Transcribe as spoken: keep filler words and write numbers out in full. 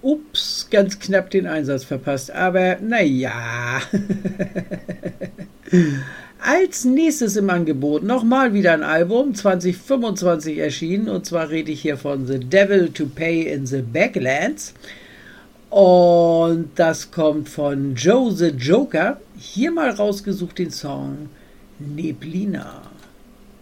Ups, ganz knapp den Einsatz verpasst, aber naja. Als nächstes im Angebot nochmal wieder ein Album, zwanzig fünfundzwanzig erschienen, und zwar rede ich hier von The Devil to Pay in the Backlands. Und das kommt von Joe the Joker. Hier mal rausgesucht den Song Neblina.